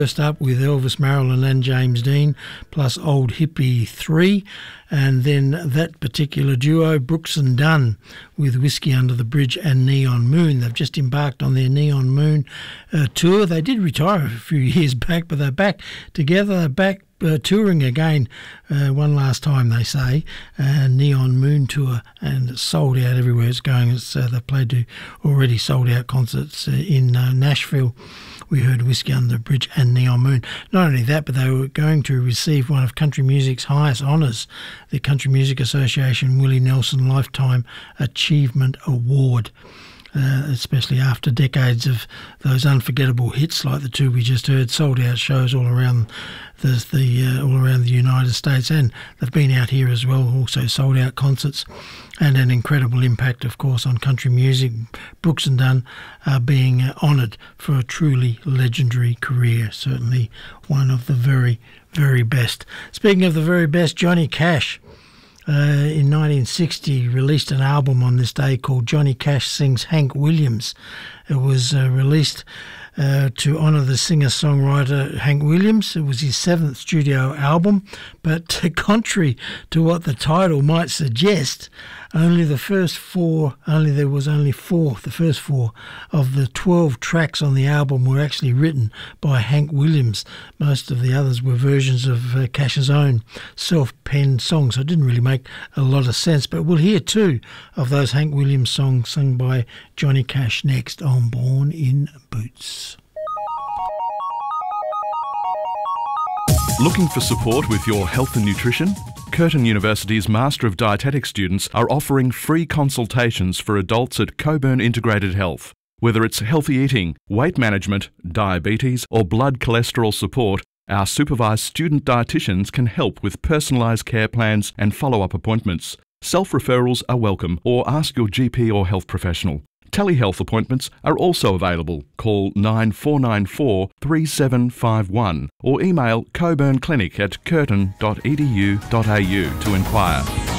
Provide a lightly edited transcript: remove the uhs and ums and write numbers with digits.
First up with Elvis, Marilyn and James Dean, plus Old Hippie 3, and then that particular duo, Brooks and Dunn, with Whiskey Under the Bridge and Neon Moon. They've just embarked on their Neon Moon tour. They did retire a few years back, but they're back together, back touring again one last time, they say, Neon Moon tour, and sold out everywhere it's going. They've played to already sold out concerts in Nashville. We heard Whiskey Under the Bridge and Neon Moon. Not only that, but they were going to receive one of country music's highest honours, the Country Music Association Willie Nelson Lifetime Achievement Award. Especially after decades of those unforgettable hits like the two we just heard, sold out shows all around all around the United States, and they've been out here as well, also sold out concerts, and an incredible impact, of course, on country music. Brooks and Dunn are being honoured for a truly legendary career, certainly one of the very, very best. Speaking of the very best, Johnny Cash, in 1960 released an album on this day called Johnny Cash Sings Hank Williams. It was released to honour the singer-songwriter Hank Williams. It was his 7th studio album, but contrary to what the title might suggest, the first four of the 12 tracks on the album were actually written by Hank Williams. Most of the others were versions of Cash's own self-penned songs, so it didn't really make a lot of sense. But we'll hear 2 of those Hank Williams songs sung by Johnny Cash next on Born in Boots. Looking for support with your health and nutrition? Curtin University's Master of Dietetics students are offering free consultations for adults at Coburn Integrated Health. Whether it's healthy eating, weight management, diabetes or blood cholesterol support, our supervised student dietitians can help with personalised care plans and follow-up appointments. Self-referrals are welcome, or ask your GP or health professional. Telehealth appointments are also available. Call 9494 3751 or email coburnclinic@curtin.edu.au to inquire.